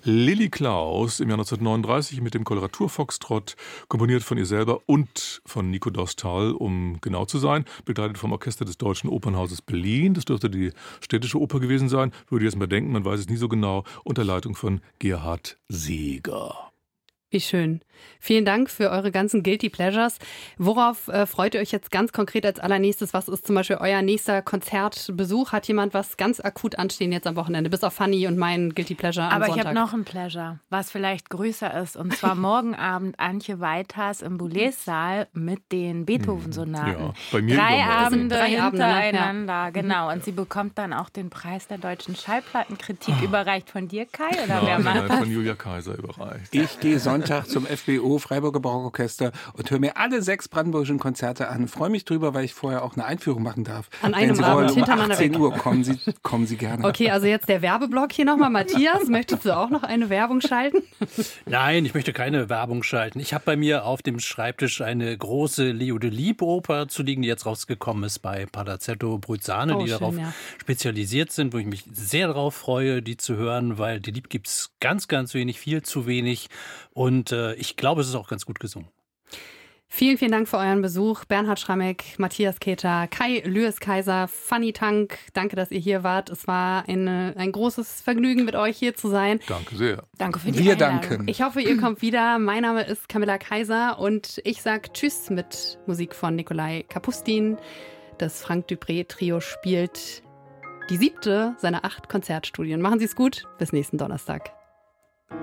Lilly Klaus im Jahr 1939 mit dem Koloraturfoxtrott, komponiert von ihr selber und von Nico Dostal, um genau zu sein, begleitet vom Orchester des Deutschen Opernhauses Berlin. Das dürfte die Städtische Oper gewesen sein, würde ich jetzt mal denken, man weiß es nie so genau, unter Leitung von Gerhard Seeger. Wie schön. Vielen Dank für eure ganzen Guilty Pleasures. Worauf freut ihr euch jetzt ganz konkret als allernächstes? Was ist zum Beispiel euer nächster Konzertbesuch? Hat jemand was ganz akut anstehen jetzt am Wochenende? Bis auf Fanny und mein Guilty Pleasure am Sonntag. Aber ich habe noch ein Pleasure, was vielleicht größer ist. Und zwar morgen Abend Antje Weiters im Boulez-Saal mit den Beethoven-Sonaten. Ja, bei mir 3 Abende Drei Abende, hintereinander, ja. genau. Und sie bekommt dann auch den Preis der deutschen Schallplattenkritik überreicht von dir, Kai? Oder wer Nein, macht das? von Julia Kaiser überreicht. Ich gehe Sonntag zum FBO, Freiburger Barockorchester, und höre mir alle 6 brandenburgischen Konzerte an. Freue mich drüber, weil ich vorher auch eine Einführung machen darf. An einem Wenn Sie Abend wollen, um hintereinander 18 weg. Uhr kommen Sie gerne. Okay, also jetzt der Werbeblock hier nochmal. Matthias, möchtest du auch noch eine Werbung schalten? Nein, ich möchte keine Werbung schalten. Ich habe bei mir auf dem Schreibtisch eine große Leo de Lieb-Oper zu liegen, die jetzt rausgekommen ist bei Palazzetto Bruzzane, die schön, darauf spezialisiert sind, wo ich mich sehr darauf freue, die zu hören, weil die Lieb gibt es ganz, ganz wenig, viel zu wenig. Und ich glaube, es ist auch ganz gut gesungen. Vielen, vielen Dank für euren Besuch. Bernhard Schrammeck, Matthias Keter, Kai Lües-Kaiser, Fanny Tank. Danke, dass ihr hier wart. Es war ein großes Vergnügen, mit euch hier zu sein. Danke sehr. Danke für die Wir Einladung. danken. Ich hoffe, ihr kommt wieder. Mein Name ist Camilla Kaiser und ich sage Tschüss mit Musik von Nikolai Kapustin. Das Frank Dupré Trio spielt die 7. seiner 8 Konzertstudien. Machen Sie es gut. Bis nächsten Donnerstag.